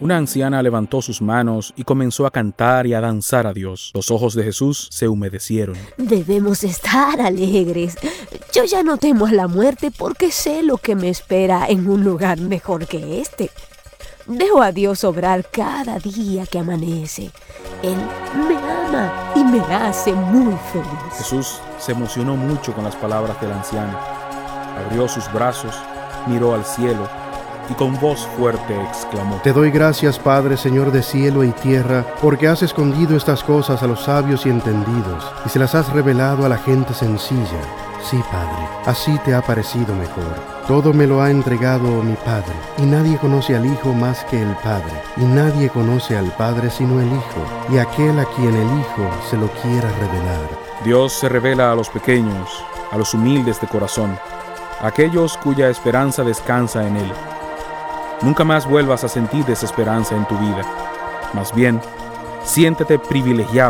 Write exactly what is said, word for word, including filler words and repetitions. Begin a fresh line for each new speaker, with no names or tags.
Una anciana levantó sus manos y comenzó a cantar y a danzar a Dios. Los ojos de Jesús se humedecieron.
Debemos estar alegres. Yo ya no temo a la muerte porque sé lo que me espera en un lugar mejor que este. Dejo a Dios obrar cada día que amanece. Él me ama y me hace muy feliz.
Jesús se emocionó mucho con las palabras de la anciana. Abrió sus brazos, miró al cielo y con voz fuerte exclamó:
Te doy gracias, Padre, Señor de cielo y tierra, porque has escondido estas cosas a los sabios y entendidos, y se las has revelado a la gente sencilla. Sí, Padre, así te ha parecido mejor. Todo me lo ha entregado mi Padre, y nadie conoce al Hijo más que el Padre, y nadie conoce al Padre sino el Hijo, y aquel a quien el Hijo se lo quiera revelar.
Dios se revela a los pequeños, a los humildes de corazón, a aquellos cuya esperanza descansa en Él. Nunca más vuelvas a sentir desesperanza en tu vida. Más bien, siéntete privilegiado